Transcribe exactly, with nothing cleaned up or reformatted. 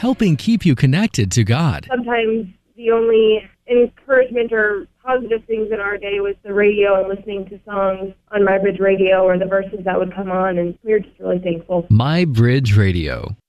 helping keep you connected to God. Sometimes the only encouragement or positive things in our day was the radio and listening to songs on My Bridge Radio or the verses that would come on, and we were just really thankful. My Bridge Radio.